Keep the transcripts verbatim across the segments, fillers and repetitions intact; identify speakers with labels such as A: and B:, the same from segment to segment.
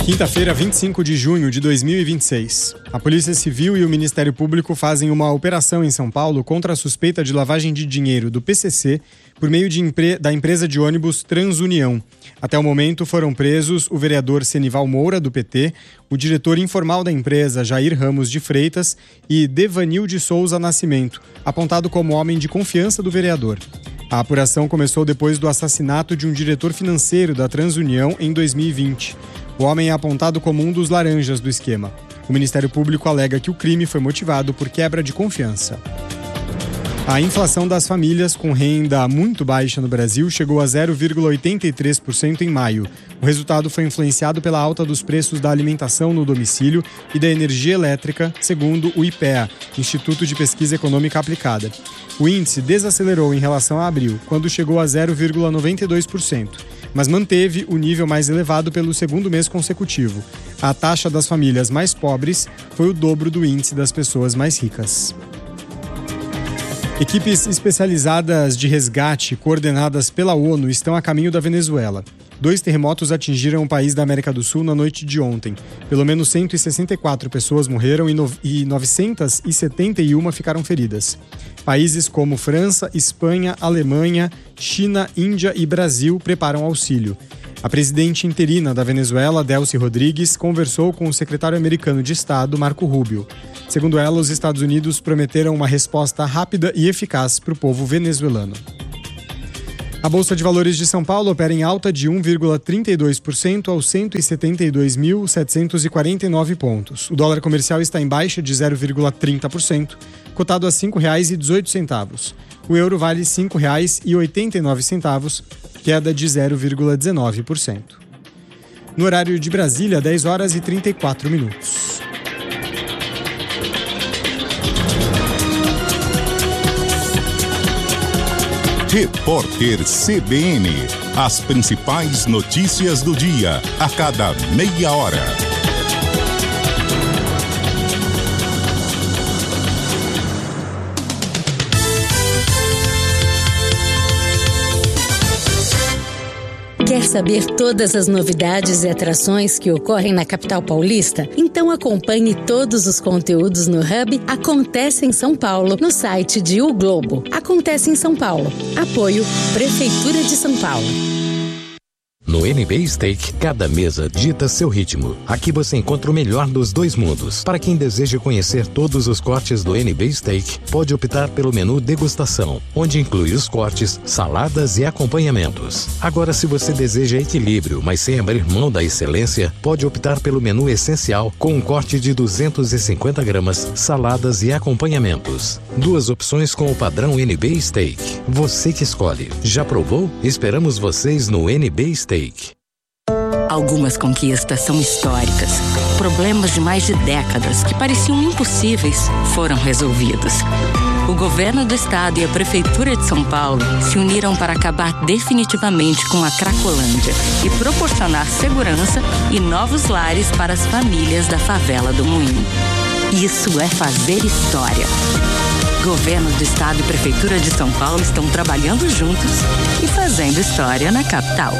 A: Quinta-feira, vinte e cinco de junho de dois mil e vinte e seis. A Polícia Civil e o Ministério Público fazem uma operação em São Paulo contra a suspeita de lavagem de dinheiro do P C C por meio de empre... da empresa de ônibus Transunião. Até o momento foram presos o vereador Senival Moura, do P T, o diretor informal da empresa, Jair Ramos de Freitas, e Devanil de Souza Nascimento, apontado como homem de confiança do vereador. A apuração começou depois do assassinato de um diretor financeiro da Transunião em dois mil e vinte. O homem é apontado como um dos laranjas do esquema. O Ministério Público alega que o crime foi motivado por quebra de confiança. A inflação das famílias com renda muito baixa no Brasil chegou a zero vírgula oitenta e três por cento em maio. O resultado foi influenciado pela alta dos preços da alimentação no domicílio e da energia elétrica, segundo o I P E A, Instituto de Pesquisa Econômica Aplicada. O índice desacelerou em relação a abril, quando chegou a zero vírgula noventa e dois por cento, mas manteve o nível mais elevado pelo segundo mês consecutivo. A taxa das famílias mais pobres foi o dobro do índice das pessoas mais ricas. Equipes especializadas de resgate coordenadas pela ONU estão a caminho da Venezuela. Dois terremotos atingiram o país da América do Sul na noite de ontem. Pelo menos cento e sessenta e quatro pessoas morreram e novecentas e setenta e uma ficaram feridas. Países como França, Espanha, Alemanha, China, Índia e Brasil preparam auxílio. A presidente interina da Venezuela, Delcy Rodrigues, conversou com o secretário americano de Estado, Marco Rubio. Segundo ela, os Estados Unidos prometeram uma resposta rápida e eficaz para o povo venezuelano. A Bolsa de Valores de São Paulo opera em alta de um vírgula trinta e dois por cento aos cento e setenta e dois mil setecentos e quarenta e nove pontos. O dólar comercial está em baixa de zero vírgula trinta por cento, cotado a cinco reais e dezoito centavos. O euro vale cinco reais e oitenta e nove centavos, queda de zero vírgula dezenove por cento. No horário de Brasília, dez horas e trinta e quatro minutos.
B: Repórter C B N. As principais notícias do dia, a cada meia hora.
C: Quer saber todas as novidades e atrações que ocorrem na capital paulista? Então acompanhe todos os conteúdos no Hub Acontece em São Paulo, no site de O Globo. Acontece em São Paulo. Apoio Prefeitura de São Paulo.
D: No N B Steak, cada mesa dita seu ritmo. Aqui você encontra o melhor dos dois mundos. Para quem deseja conhecer todos os cortes do N B Steak, pode optar pelo menu degustação, onde inclui os cortes, saladas e acompanhamentos. Agora, se você deseja equilíbrio, mas sem abrir mão da excelência, pode optar pelo menu essencial, com um corte de duzentas e cinquenta gramas, saladas e acompanhamentos. Duas opções com o padrão N B Steak. Você que escolhe. Já provou? Esperamos vocês no N B Steak.
E: Algumas conquistas são históricas. Problemas de mais de décadas que pareciam impossíveis foram resolvidos. O governo do estado e a prefeitura de São Paulo se uniram para acabar definitivamente com a Cracolândia e proporcionar segurança e novos lares para as famílias da favela do Moinho. Isso é fazer história. Governo do estado e prefeitura de São Paulo estão trabalhando juntos e fazendo história na capital.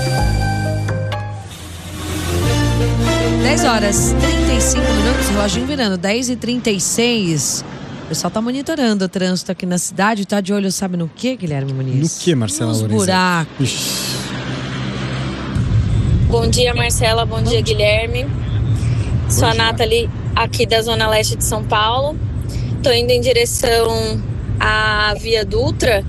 F: dez horas e trinta e cinco minutos, reloginho virando, dez e trinta e seis. O pessoal tá monitorando o trânsito aqui na cidade, tá de olho, sabe no que, Guilherme Muniz?
A: No que, Marcela
F: Nos
A: Lorenzo?
F: buracos.
A: Ixi.
G: Bom dia, Marcela, bom, bom dia, dia, Guilherme. Bom Sou dia. a Nathalie, aqui da Zona Leste de São Paulo. Tô indo em direção à Via Dutra,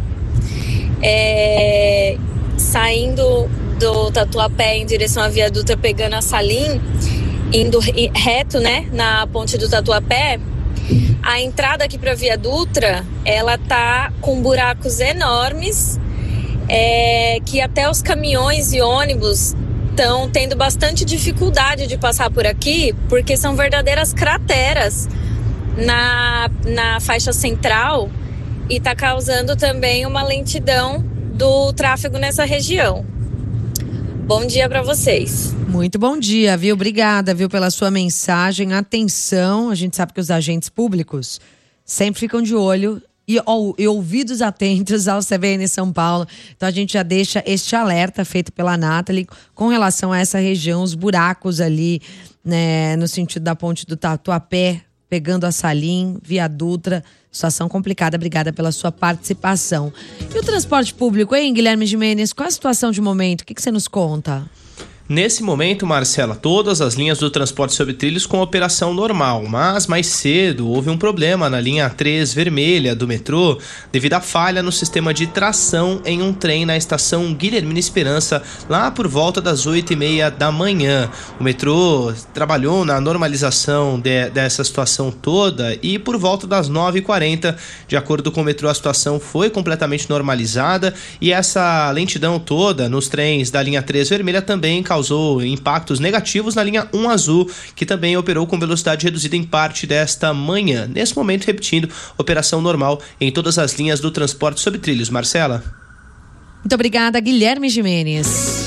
G: é, saindo do Tatuapé em direção à Via Dutra, pegando a Salim, indo reto, né, na ponte do Tatuapé. A entrada aqui para a Via Dutra, ela tá com buracos enormes, é, que até os caminhões e ônibus estão tendo bastante dificuldade de passar por aqui, porque são verdadeiras crateras na, na faixa central e está causando também uma lentidão do tráfego nessa região. Bom dia para vocês.
F: Muito bom dia, viu? Obrigada, viu, pela sua mensagem. Atenção, a gente sabe que os agentes públicos sempre ficam de olho e, ou, e ouvidos atentos ao C B N São Paulo. Então a gente já deixa este alerta feito pela Nathalie com relação a essa região, os buracos ali, né, no sentido da ponte do Tatuapé, pegando a Salim, Via Dutra, situação complicada. Obrigada pela sua participação. E o transporte público, hein, Guilherme Gimenez? Qual a situação de momento? O que, que você nos conta?
H: Nesse momento, Marcela, todas as linhas do transporte sobre trilhos com operação normal, mas mais cedo houve um problema na linha três vermelha do metrô devido à falha no sistema de tração em um trem na estação Guilhermina Esperança, lá por volta das oito e meia da manhã. O metrô trabalhou na normalização de, dessa situação toda e por volta das nove e quarenta, de acordo com o metrô, a situação foi completamente normalizada e essa lentidão toda nos trens da linha três vermelha também causou causou impactos negativos na linha um azul, que também operou com velocidade reduzida em parte desta manhã. Nesse momento, repetindo, operação normal em todas as linhas do transporte sobre trilhos. Marcela?
F: Muito obrigada, Guilherme Gimenez.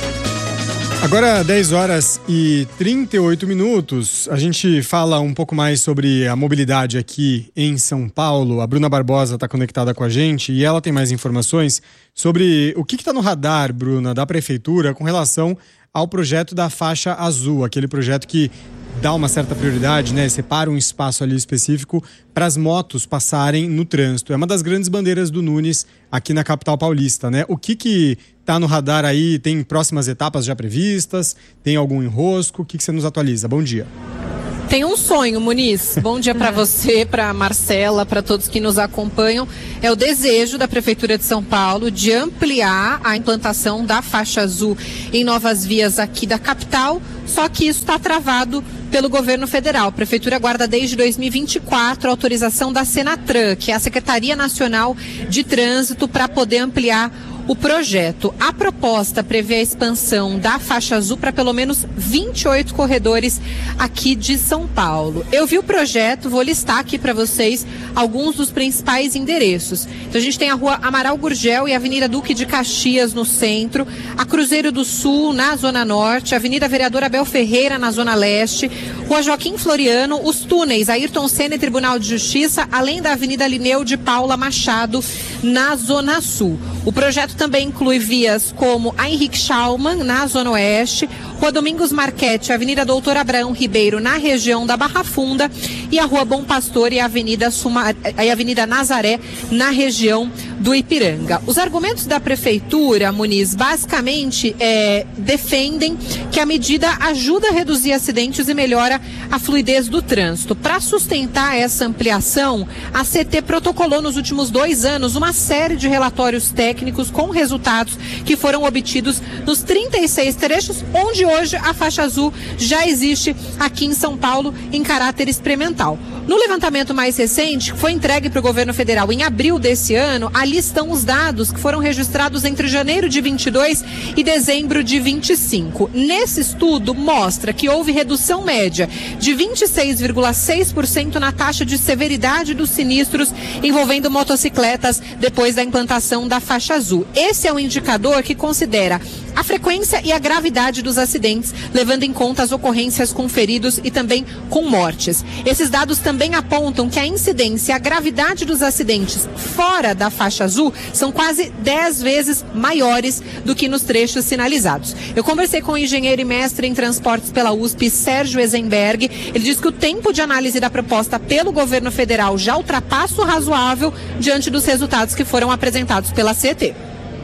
A: Agora, dez horas e trinta e oito minutos, a gente fala um pouco mais sobre a mobilidade aqui em São Paulo. A Bruna Barbosa está conectada com a gente e ela tem mais informações sobre o que está no radar, Bruna, da Prefeitura com relação ao projeto da faixa azul, aquele projeto que dá uma certa prioridade, né? Separa um espaço ali específico para as motos passarem no trânsito. É uma das grandes bandeiras do Nunes aqui na capital paulista, né? O que que tá no radar aí? Tem próximas etapas já previstas? Tem algum enrosco? O que que você nos atualiza? Bom dia.
I: Tem um sonho, Muniz. Bom dia para você, para Marcela, para todos que nos acompanham. É o desejo da Prefeitura de São Paulo de ampliar a implantação da faixa azul em novas vias aqui da capital, só que isso está travado pelo governo federal. A Prefeitura aguarda desde dois mil e vinte e quatro a autorização da Senatran, que é a Secretaria Nacional de Trânsito, para poder ampliar o projeto. A proposta prevê a expansão da faixa azul para pelo menos vinte e oito corredores aqui de São Paulo. Eu vi o projeto, vou listar aqui para vocês alguns dos principais endereços. Então a gente tem a Rua Amaral Gurgel e a Avenida Duque de Caxias no centro, a Cruzeiro do Sul na Zona Norte, a Avenida Vereador Abel Ferreira na Zona Leste, Rua Joaquim Floriano, os túneis Ayrton Senna e Tribunal de Justiça, além da Avenida Lineu de Paula Machado na Zona Sul. O projeto também inclui vias como a Henrique Schaumann, na Zona Oeste, Rua Domingos Marchetti, Avenida Doutor Abraão Ribeiro, na região da Barra Funda, e a Rua Bom Pastor e a Avenida, Suma, a Avenida Nazaré, na região do Ipiranga. Os argumentos da Prefeitura, Muniz, basicamente é, defendem que a medida ajuda a reduzir acidentes e melhora a fluidez do trânsito. Para sustentar essa ampliação, a C T protocolou nos últimos dois anos uma série de relatórios técnicos com resultados que foram obtidos nos trinta e seis trechos, onde hoje a faixa azul já existe aqui em São Paulo em caráter experimental. No levantamento mais recente, que foi entregue para o governo federal em abril desse ano, ali estão os dados que foram registrados entre janeiro de vinte e dois e dezembro de vinte e cinco. Nesse estudo, mostra que houve redução média de vinte e seis vírgula seis por cento na taxa de severidade dos sinistros envolvendo motocicletas depois da implantação da faixa azul. Esse é um indicador que considera a frequência e a gravidade dos acidentes, levando em conta as ocorrências com feridos e também com mortes. Esses dados também apontam que a incidência e a gravidade dos acidentes fora da faixa azul são quase dez vezes maiores do que nos trechos sinalizados. Eu conversei com o engenheiro e mestre em transportes pela U S P, Sérgio Eisenberg. Ele diz que o tempo de análise da proposta pelo governo federal já ultrapassa o razoável diante dos resultados que foram apresentados pela C T.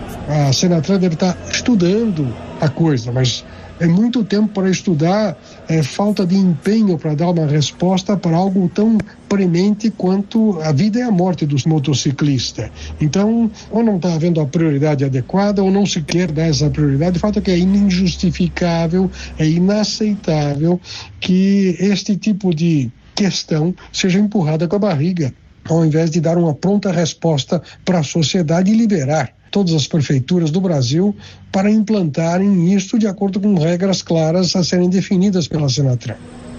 J: A Senatran deve estar estudando a coisa, mas é muito tempo para estudar, é falta de empenho para dar uma resposta para algo tão premente quanto a vida e a morte dos motociclistas. Então, ou não está havendo a prioridade adequada, ou não se quer dar essa prioridade. O fato é que é injustificável, é inaceitável que este tipo de questão seja empurrada com a barriga, ao invés de dar uma pronta resposta para a sociedade e liberar todas as prefeituras do Brasil para implantarem isso de acordo com regras claras a serem definidas pela Senatran.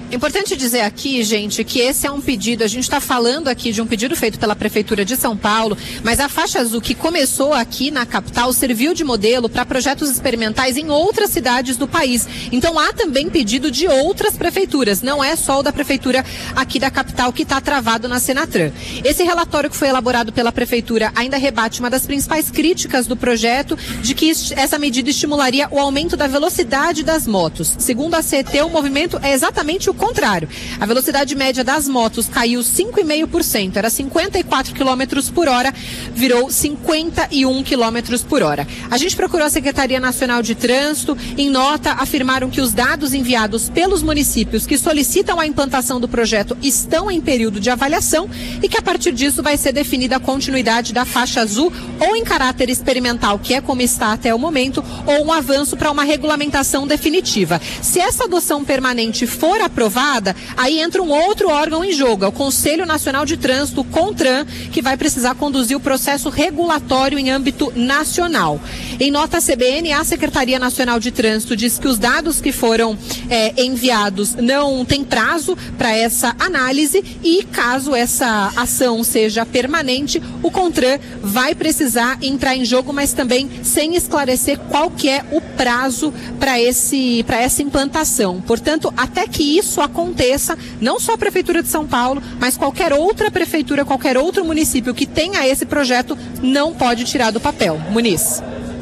I: Importante dizer aqui, gente, que esse é um pedido, a gente está falando aqui de um pedido feito pela Prefeitura de São Paulo, mas a faixa azul que começou aqui na capital serviu de modelo para projetos experimentais em outras cidades do país. Então há também pedido de outras prefeituras, não é só o da Prefeitura aqui da capital que está travado na Senatran. Esse relatório que foi elaborado pela Prefeitura ainda rebate uma das principais críticas do projeto, de que essa medida estimularia o aumento da velocidade das motos. Segundo a C E T, o movimento é exatamente o contrário. A velocidade média das motos caiu cinco vírgula cinco por cento, era cinquenta e quatro quilômetros por hora, virou cinquenta e um quilômetros por hora. A gente procurou a Secretaria Nacional de Trânsito, em nota afirmaram que os dados enviados pelos municípios que solicitam a implantação do projeto estão em período de avaliação e que a partir disso vai ser definida a continuidade da faixa azul ou em caráter experimental, que é como está até o momento, ou um avanço para uma regulamentação definitiva. Se essa adoção permanente for aprovada, aí entra um outro órgão em jogo, é o Conselho Nacional de Trânsito, o CONTRAN, que vai precisar conduzir o processo regulatório em âmbito nacional. Em nota C B N, a Secretaria Nacional de Trânsito diz que os dados que foram é, enviados não têm prazo para essa análise e, caso essa ação seja permanente, o CONTRAN vai precisar entrar em jogo, mas também sem esclarecer qual que é o prazo para esse, para essa implantação. Portanto, até que isso aconteça, não só a Prefeitura de São Paulo, mas qualquer outra prefeitura, qualquer outro município que tenha esse projeto não pode tirar do papel. Muniz.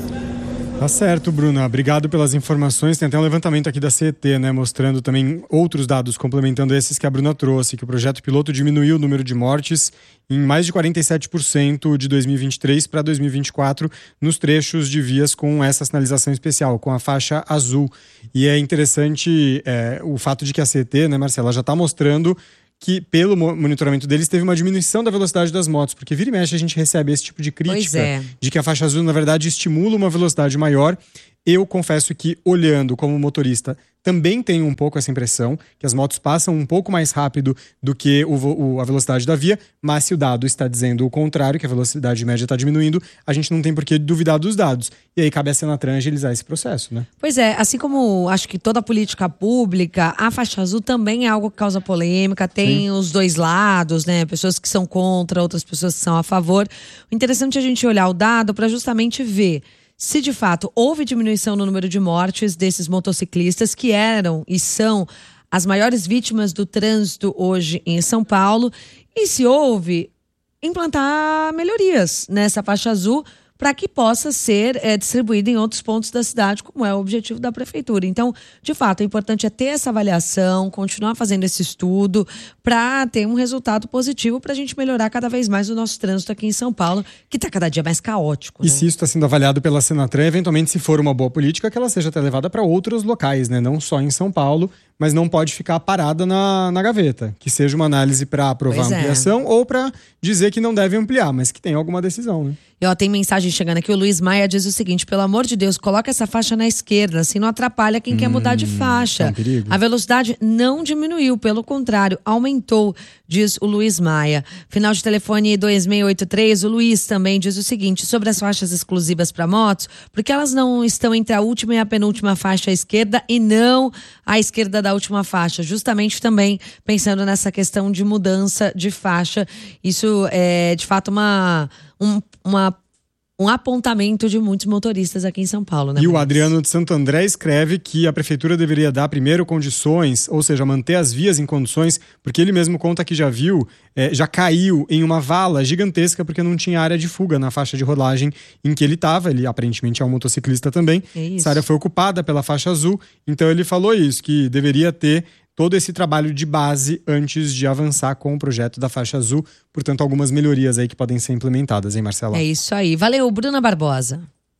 A: Tá certo, Bruna. Obrigado pelas informações. Tem até um levantamento aqui da C E T, né, mostrando também outros dados complementando esses que a Bruna trouxe, que o projeto piloto diminuiu o número de mortes em mais de quarenta e sete por cento de dois mil e vinte e três para dois mil e vinte e quatro nos trechos de vias com essa sinalização especial, com a faixa azul. E é interessante é, o fato de que a C E T, né, Marcela, já está mostrando que pelo monitoramento deles teve uma diminuição da velocidade das motos, porque vira e mexe a gente recebe esse tipo de crítica
F: é.
A: de que a faixa azul na verdade estimula uma velocidade maior. Eu confesso que, olhando como motorista, também tenho um pouco essa impressão, que as motos passam um pouco mais rápido do que o, o, a velocidade da via, mas se o dado está dizendo o contrário, que a velocidade média está diminuindo, a gente não tem por que duvidar dos dados. E aí cabe a Senatran agilizar esse processo, né?
F: Pois é, assim como acho que toda política pública, a faixa azul também é algo que causa polêmica, tem Sim. os dois lados, né? Pessoas que são contra, outras pessoas que são a favor. O interessante é a gente olhar o dado para justamente ver se de fato houve diminuição no número de mortes desses motociclistas que eram e são as maiores vítimas do trânsito hoje em São Paulo, e se houve, implantar melhorias nessa faixa azul para que possa ser é, distribuída em outros pontos da cidade, como é o objetivo da prefeitura. Então, de fato, o importante é ter essa avaliação, continuar fazendo esse estudo para ter um resultado positivo para a gente melhorar cada vez mais o nosso trânsito aqui em São Paulo, que está cada dia mais caótico.
A: E
F: né?
A: se isso está sendo avaliado pela Senatran, eventualmente, se for uma boa política, que ela seja até levada para outros locais, né? Não só em São Paulo, mas não pode ficar parada na, na gaveta. Que seja uma análise para aprovar
F: Pois
A: a
F: é.
A: ampliação ou para dizer que não deve ampliar, mas que tem alguma decisão, né?
F: E ó, tem mensagem chegando aqui, o Luiz Maia diz o seguinte: pelo amor de Deus, coloca essa faixa na esquerda, assim não atrapalha quem hum, quer mudar de faixa.
A: É um perigo.
F: A velocidade não diminuiu, pelo contrário, aumentou, diz o Luiz Maia. Final de telefone dois seis oito três, o Luiz também diz o seguinte, sobre as faixas exclusivas para motos, porque elas não estão entre a última e a penúltima faixa à esquerda e não à esquerda da última faixa, justamente também pensando nessa questão de mudança de faixa. Isso é de fato uma... Um, uma, um apontamento de muitos motoristas aqui em São Paulo, né?
A: E
F: Mas...
A: o Adriano de Santo André escreve que a prefeitura deveria dar primeiro condições, ou seja, manter as vias em condições, porque ele mesmo conta que já viu, é, já caiu em uma vala gigantesca porque não tinha área de fuga na faixa de rolagem em que ele estava. Ele aparentemente é um motociclista também.
F: É
A: Essa área foi ocupada pela faixa azul, então ele falou isso, que deveria ter todo esse trabalho de base antes de avançar com o projeto da faixa azul. Portanto, algumas melhorias aí que podem ser implementadas, hein, Marcela?
F: É isso aí. Valeu, Bruna Barbosa.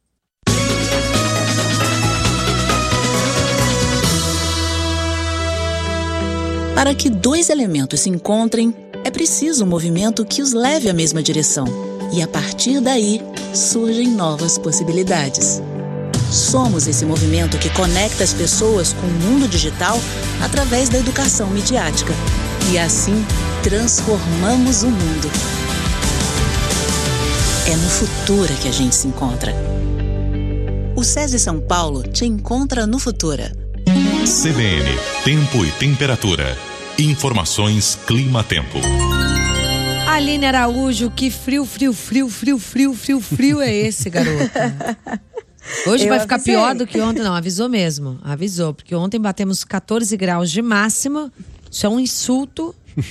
K: Para que dois elementos se encontrem, é preciso um movimento que os leve à mesma direção. E a partir daí, surgem novas possibilidades. Somos esse movimento que conecta as pessoas com o mundo digital através da educação midiática. E assim, transformamos o mundo. É no Futura que a gente se encontra. O SESI São Paulo te encontra no Futura.
B: C B N, tempo e temperatura. Informações Clima-Tempo.
F: Aline Araújo, que frio, frio, frio, frio, frio, frio, frio é esse, garota? Hoje
L: Eu
F: vai ficar
L: avisei.
F: pior do que ontem. Não, avisou mesmo. Avisou, porque ontem batemos catorze graus de máxima. Isso é um insulto.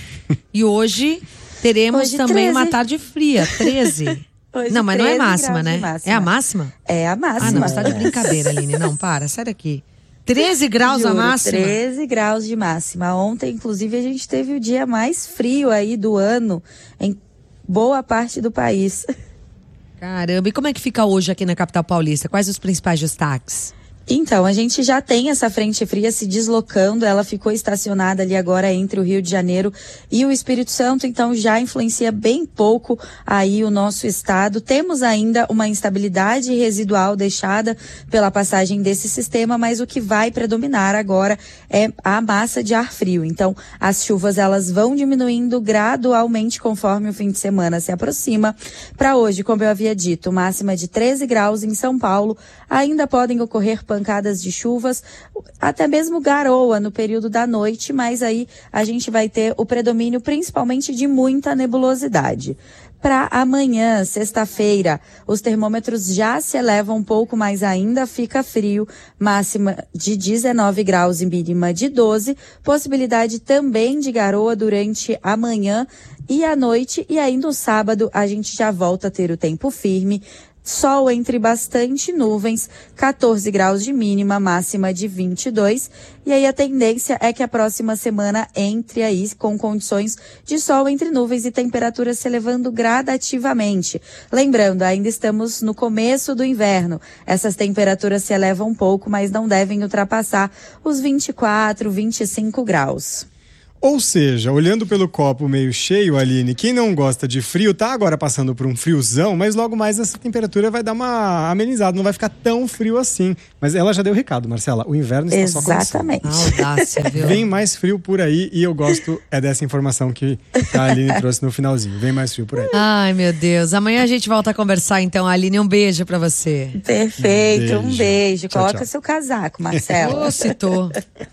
F: E hoje teremos
L: Hoje
F: também
L: treze.
F: uma tarde fria, treze.
L: Hoje
F: Não, mas não é
L: treze
F: máxima,
L: graus de
F: né?
L: máxima.
F: É a máxima?
L: É a máxima.
F: Ah, não, você tá de brincadeira, Aline. Não, para, sai daqui. treze graus
L: Juro,
F: a máxima?
L: treze graus de máxima. Ontem, inclusive, a gente teve o dia mais frio aí do ano em boa parte do país.
F: Caramba, e como é que fica hoje aqui na capital paulista? Quais os principais destaques?
L: Então, a gente já tem essa frente fria se deslocando, ela ficou estacionada ali agora entre o Rio de Janeiro e o Espírito Santo, então já influencia bem pouco aí o nosso estado. Temos ainda uma instabilidade residual deixada pela passagem desse sistema, mas o que vai predominar agora é a massa de ar frio. Então, as chuvas elas vão diminuindo gradualmente conforme o fim de semana se aproxima. Para hoje, como eu havia dito, máxima de treze graus em São Paulo, ainda podem ocorrer pancadas de chuvas, até mesmo garoa no período da noite, mas aí a gente vai ter o predomínio principalmente de muita nebulosidade. Para amanhã, sexta-feira, os termômetros já se elevam um pouco, mas ainda fica frio, máxima de dezenove graus e mínima de doze, possibilidade também de garoa durante a manhã e a noite, e aí no sábado a gente já volta a ter o tempo firme. Sol entre bastante nuvens, catorze graus de mínima, máxima de vinte e dois. E aí a tendência é que a próxima semana entre aí com condições de sol entre nuvens e temperaturas se elevando gradativamente. Lembrando, ainda estamos no começo do inverno. Essas temperaturas se elevam um pouco, mas não devem ultrapassar os vinte e quatro, vinte e cinco graus.
A: Ou seja, olhando pelo copo meio cheio, Aline, quem não gosta de frio tá agora passando por um friozão, mas logo mais essa temperatura vai dar uma amenizada, não vai ficar tão frio assim. Mas ela já deu o recado, Marcela, o inverno está
L: Exatamente.
A: só começando.
F: Audácia, viu?
A: Vem mais frio por aí e eu gosto é dessa informação que a Aline trouxe no finalzinho. Vem mais frio por aí.
F: Ai, meu Deus. Amanhã a gente volta a conversar então, Aline. Um beijo pra você.
L: Perfeito, um
A: Beijo.
L: beijo.
A: Tchau,
L: Coloca
A: tchau.
L: seu casaco, Marcela.
F: Ô, citou.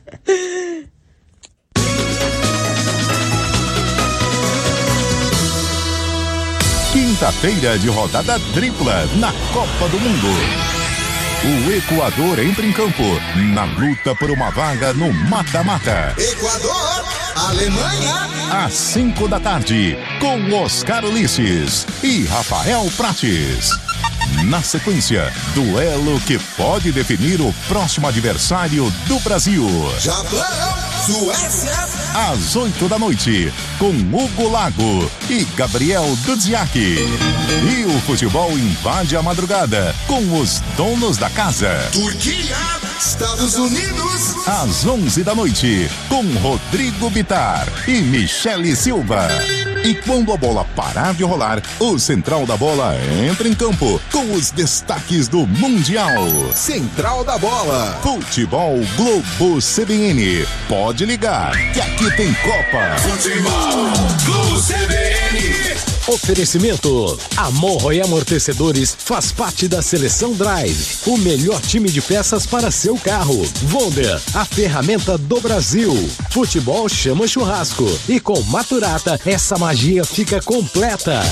B: Quinta-feira de rodada tripla na Copa do Mundo. O Equador entra em campo na luta por uma vaga no mata-mata.
M: Equador, Alemanha.
B: Às cinco da tarde, com Oscar Ulisses e Rafael Prates. Na sequência, duelo que pode definir o próximo adversário do Brasil.
M: Japão, Suécia.
B: Às oito da noite, com Hugo Lago e Gabriel Dudziak. E o futebol invade a madrugada com os donos da casa.
M: Turquia, Estados Unidos.
B: Às onze da noite, com Rodrigo Bitar e Michele Silva. E quando a bola parar de rolar, o Central da Bola entra em campo com os destaques do Mundial.
M: Central da Bola.
B: Futebol Globo C B N. Pode ligar, que aqui tem Copa.
M: Futebol Globo C B N.
D: Oferecimento: Amorro e Amortecedores faz parte da Seleção Drive, o melhor time de peças para seu carro. Wonder, a ferramenta do Brasil. Futebol chama churrasco e com Maturata essa magia fica completa.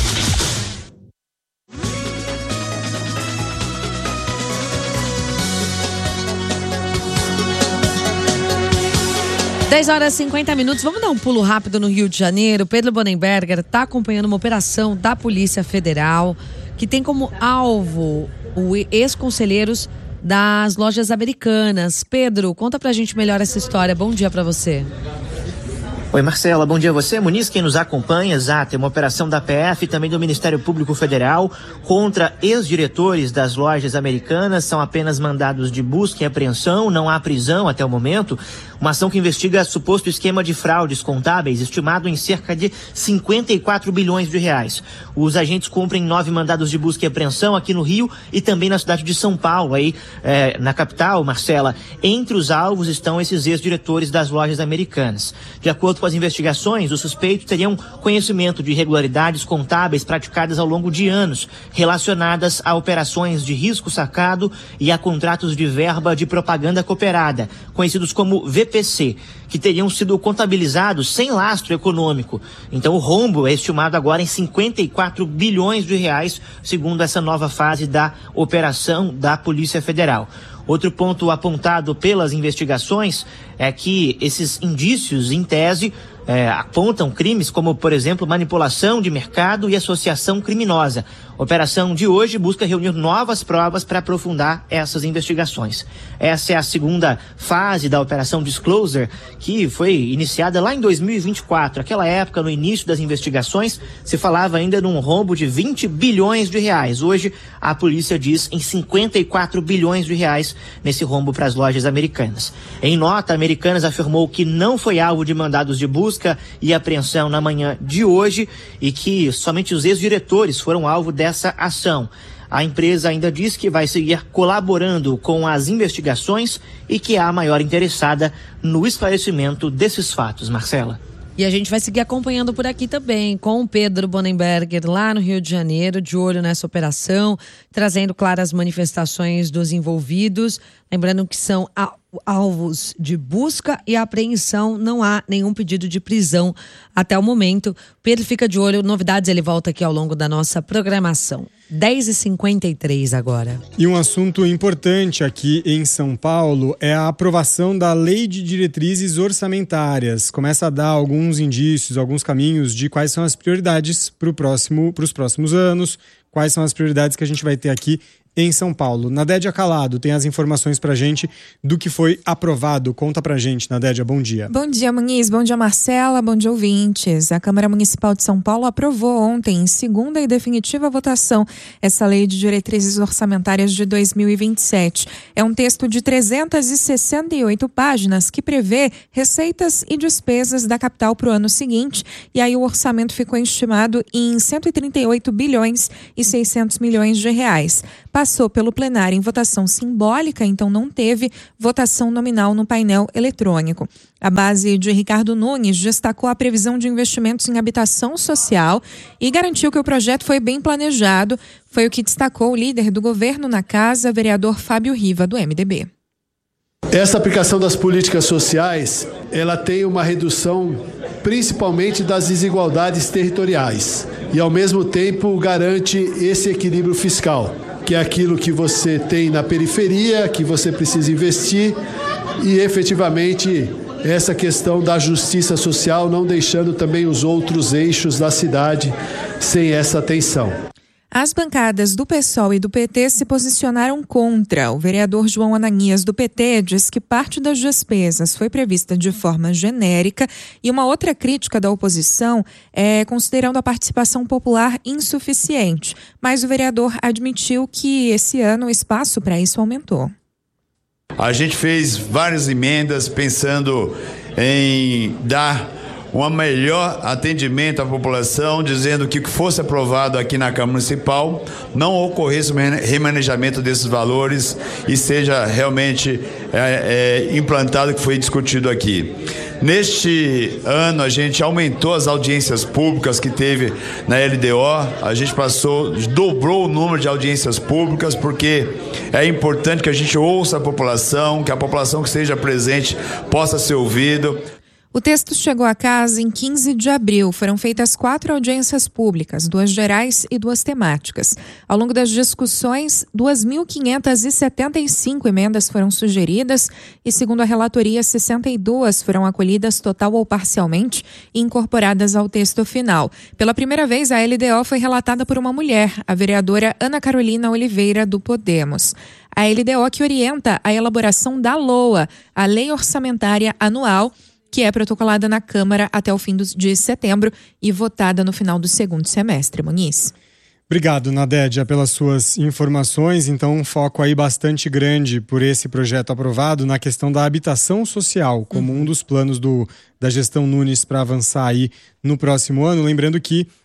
F: dez horas e cinquenta minutos, vamos dar um pulo rápido no Rio de Janeiro. Pedro Bonenberger está acompanhando uma operação da Polícia Federal que tem como alvo os ex-conselheiros das lojas americanas. Pedro, conta pra gente melhor essa história. Bom dia pra você.
N: Oi, Marcela, bom dia a você. Muniz, quem nos acompanha, exato, é uma operação da P F e também do Ministério Público Federal contra ex-diretores das lojas americanas. São apenas mandados de busca e apreensão, não há prisão até o momento. Uma ação que investiga suposto esquema de fraudes contábeis, estimado em cerca de cinquenta e quatro bilhões de reais. Os agentes cumprem nove mandados de busca e apreensão aqui no Rio e também na cidade de São Paulo, aí é, na capital, Marcela. Entre os alvos estão esses ex-diretores das lojas americanas. De acordo acordo com as investigações, os suspeitos teriam conhecimento de irregularidades contábeis praticadas ao longo de anos, relacionadas a operações de risco sacado e a contratos de verba de propaganda cooperada, conhecidos como V P C, que teriam sido contabilizados sem lastro econômico. Então o rombo é estimado agora em cinquenta e quatro bilhões de reais, segundo essa nova fase da operação da Polícia Federal. Outro ponto apontado pelas investigações é que esses indícios, em tese, é, apontam crimes como, por exemplo, manipulação de mercado e associação criminosa. A operação de hoje busca reunir novas provas para aprofundar essas investigações. Essa é a segunda fase da Operação Disclosure, que foi iniciada lá em dois mil e vinte e quatro. Naquela época, no início das investigações, se falava ainda num rombo de vinte bilhões de reais. Hoje, a polícia diz em cinquenta e quatro bilhões de reais nesse rombo para as lojas americanas. Em nota, a Americanas afirmou que não foi alvo de mandados de busca e apreensão na manhã de hoje e que somente os ex-diretores foram alvo dessa ação. A empresa ainda diz que vai seguir colaborando com as investigações e que é a maior interessada no esclarecimento desses fatos. Marcela.
F: E a gente vai seguir acompanhando por aqui também, com o Pedro Bonenberger, lá no Rio de Janeiro, de olho nessa operação, trazendo claras manifestações dos envolvidos. Lembrando que são alvos de busca e apreensão, não há nenhum pedido de prisão até o momento. Pedro fica de olho, novidades ele volta aqui ao longo da nossa programação. dez e cinquenta e três agora.
A: E um assunto importante aqui em São Paulo é a aprovação da Lei de Diretrizes Orçamentárias. Começa a dar alguns indícios, alguns caminhos de quais são as prioridades para próximo, os próximos anos, quais são as prioridades que a gente vai ter aqui em São Paulo. Nadédia Calado tem as informações pra gente do que foi aprovado. Conta pra gente, Nadédia, bom dia.
O: Bom dia, Muniz, bom dia, Marcela, bom dia, ouvintes. A Câmara Municipal de São Paulo aprovou ontem, em segunda e definitiva votação, essa Lei de Diretrizes Orçamentárias de dois mil e vinte e sete. É um texto de trezentas e sessenta e oito páginas que prevê receitas e despesas da capital para o ano seguinte, e aí o orçamento ficou estimado em cento e trinta e oito bilhões e seiscentos milhões de reais. Passou pelo plenário em votação simbólica, então não teve votação nominal no painel eletrônico. A base de Ricardo Nunes destacou a previsão de investimentos em habitação social e garantiu que o projeto foi bem planejado. Foi o que destacou o líder do governo na casa, vereador Fábio Riva, do M D B.
P: Essa aplicação das políticas sociais, ela tem uma redução principalmente das desigualdades territoriais e, ao mesmo tempo, garante esse equilíbrio fiscal, que é aquilo que você tem na periferia, que você precisa investir, e efetivamente essa questão da justiça social, não deixando também os outros eixos da cidade sem essa atenção.
O: As bancadas do PSOL e do P T se posicionaram contra. O vereador João Ananias, do P T, diz que parte das despesas foi prevista de forma genérica e uma outra crítica da oposição é considerando a participação popular insuficiente. Mas o vereador admitiu que esse ano o espaço para isso aumentou.
Q: A gente fez várias emendas pensando em dar um melhor atendimento à população, dizendo que o que fosse aprovado aqui na Câmara Municipal não ocorresse o remanejamento desses valores e seja realmente é, é, implantado o que foi discutido aqui. Neste ano, a gente aumentou as audiências públicas que teve na L D O, a gente passou, dobrou o número de audiências públicas, porque é importante que a gente ouça a população, que a população que esteja presente possa ser ouvida.
O: O texto chegou à casa em quinze de abril. Foram feitas quatro audiências públicas, duas gerais e duas temáticas. Ao longo das discussões, duas mil quinhentas e setenta e cinco emendas foram sugeridas e, segundo a relatoria, sessenta e duas foram acolhidas total ou parcialmente e incorporadas ao texto final. Pela primeira vez, a L D O foi relatada por uma mulher, a vereadora Ana Carolina Oliveira, do Podemos. A L D O que orienta a elaboração da L O A, a Lei Orçamentária Anual, que é protocolada na Câmara até o fim de setembro e votada no final do segundo semestre. Muniz.
A: Obrigado, Nadédia, pelas suas informações. Então, um foco aí bastante grande por esse projeto aprovado na questão da habitação social, como um dos planos do, da gestão Nunes para avançar aí no próximo ano. Lembrando que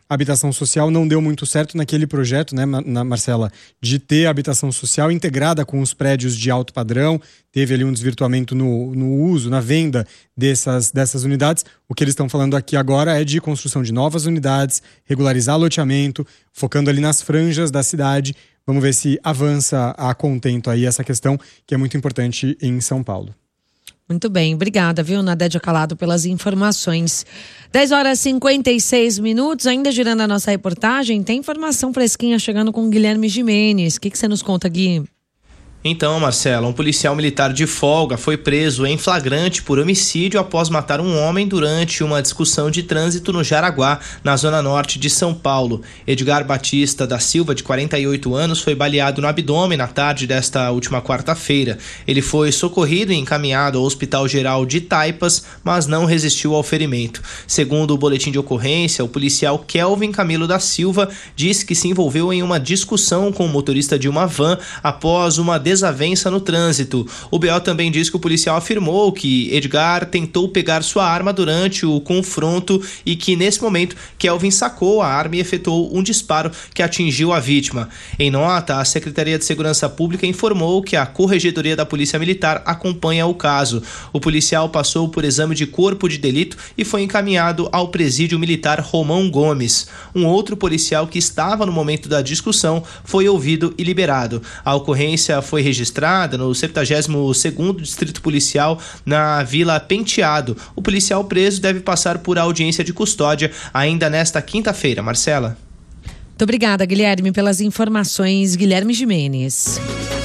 A: habitação social não deu muito certo naquele projeto, né, na Marcela, de ter a habitação social integrada com os prédios de alto padrão. Teve ali um desvirtuamento no, no uso, na venda dessas, dessas unidades. O que eles estão falando aqui agora é de construção de novas unidades, regularizar loteamento, focando ali nas franjas da cidade. Vamos ver se avança a contento aí essa questão, que é muito importante em São Paulo.
F: Muito bem, obrigada, viu, Nadédia Calado, pelas informações. dez horas e cinquenta e seis minutos, ainda girando a nossa reportagem, tem informação fresquinha chegando com o Guilherme Gimenez. O que, que você nos conta, Gui?
H: Então, Marcela, um policial militar de folga foi preso em flagrante por homicídio após matar um homem durante uma discussão de trânsito no Jaraguá, na zona norte de São Paulo. Edgar Batista da Silva, de quarenta e oito anos, foi baleado no abdômen na tarde desta última quarta-feira. Ele foi socorrido e encaminhado ao Hospital Geral de Taipas, mas não resistiu ao ferimento. Segundo o boletim de ocorrência, o policial Kelvin Camilo da Silva disse que se envolveu em uma discussão com o motorista de uma van após uma desavença no trânsito. O B O também diz que o policial afirmou que Edgar tentou pegar sua arma durante o confronto e que, nesse momento, Kelvin sacou a arma e efetuou um disparo que atingiu a vítima. Em nota, a Secretaria de Segurança Pública informou que a Corregedoria da Polícia Militar acompanha o caso. O policial passou por exame de corpo de delito e foi encaminhado ao presídio militar Romão Gomes. Um outro policial que estava no momento da discussão foi ouvido e liberado. A ocorrência foi registrada no septuagésimo segundo Distrito Policial na Vila Penteado. O policial preso deve passar por audiência de custódia ainda nesta quinta-feira. Marcela.
F: Muito obrigada, Guilherme, pelas informações. Guilherme Gimenez.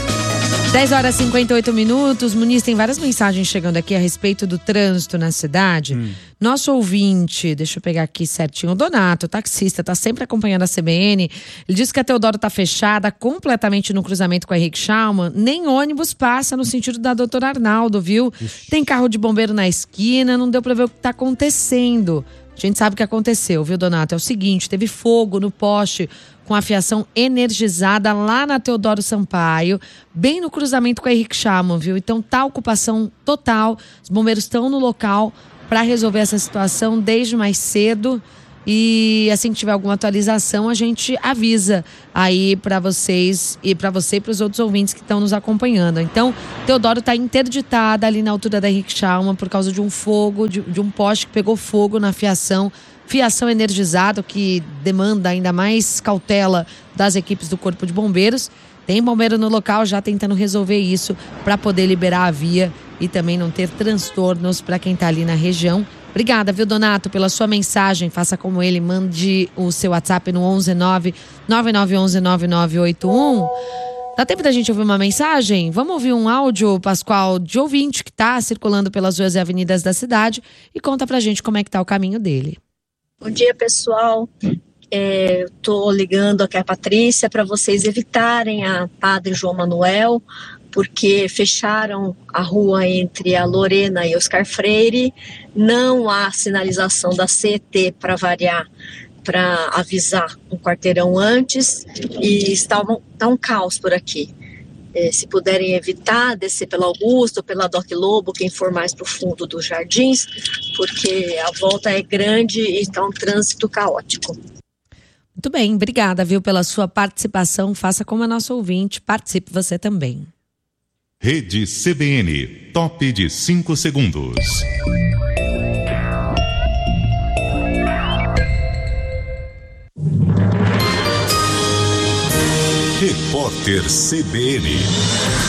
F: dez horas e cinquenta e oito minutos. Muniz, tem várias mensagens chegando aqui a respeito do trânsito na cidade. Hum. Nosso ouvinte, deixa eu pegar aqui certinho, o Donato, taxista, tá sempre acompanhando a C B N. Ele disse que a Teodoro tá fechada completamente no cruzamento com a Henrique Schaumann. Nem ônibus passa no sentido da Doutor Arnaldo, viu? Ixi. Tem carro de bombeiro na esquina, não deu pra ver o que tá acontecendo. A gente sabe o que aconteceu, viu, Donato? É o seguinte, teve fogo no poste com a fiação energizada lá na Teodoro Sampaio, bem no cruzamento com a Henrique Schaumann, viu? Então tá ocupação total, os bombeiros estão no local para resolver essa situação desde mais cedo. E assim que tiver alguma atualização, a gente avisa aí para vocês e para você e para os outros ouvintes que estão nos acompanhando. Então, Teodoro está interditada ali na altura da Henrique Schaumann por causa de um fogo, de, de um poste que pegou fogo na fiação. Fiação energizada, que demanda ainda mais cautela das equipes do Corpo de Bombeiros. Tem bombeiro no local já tentando resolver isso para poder liberar a via e também não ter transtornos para quem está ali na região. Obrigada, viu, Donato, pela sua mensagem. Faça como ele, mande o seu WhatsApp no onze nove nove nove um um nove nove oito um. Dá tempo da gente ouvir uma mensagem? Vamos ouvir um áudio, Pascoal, de ouvinte que está circulando pelas ruas e avenidas da cidade e conta pra gente como é que tá o caminho dele.
R: Bom dia, pessoal. É, tô ligando aqui a Patrícia para vocês evitarem a Padre João Manuel, porque fecharam a rua entre a Lorena e Oscar Freire. Não há sinalização da C E T para variar, para avisar um quarteirão antes, e está um, tá um caos por aqui. É, se puderem evitar, descer pela Augusto, pela Doc Lobo, quem for mais para o fundo dos jardins, porque a volta é grande e está um trânsito caótico.
F: Muito bem, obrigada, viu, pela sua participação. Faça como a nossa ouvinte, participe você também.
B: Rede C B N, top de cinco segundos. Repórter C B N.